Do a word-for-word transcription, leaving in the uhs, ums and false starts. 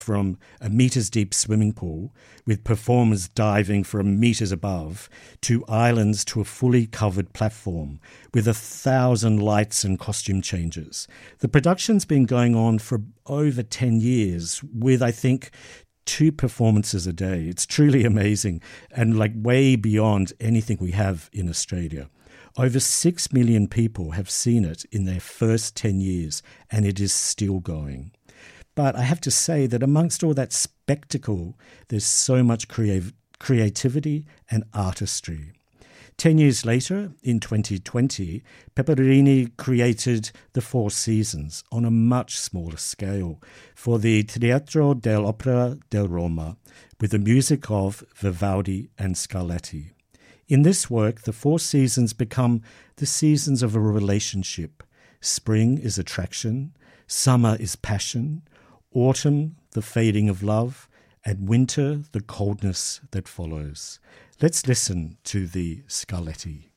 from a metres-deep swimming pool with performers diving from metres above to islands to a fully covered platform with a thousand lights and costume changes. The production's been going on for over ten years with, I think, two performances a day. It's truly amazing and like way beyond anything we have in Australia. Over six million people have seen it in their first ten years, and it is still going. But I have to say that amongst all that spectacle, there's so much creative creativity and artistry. Ten years later, in twenty twenty, Peperini created The Four Seasons on a much smaller scale for the Teatro dell'Opera del Roma with the music of Vivaldi and Scarlatti. In this work, the four seasons become the seasons of a relationship. Spring is attraction, summer is passion, autumn, the fading of love, and winter, the coldness that follows. Let's listen to the Scarlatti.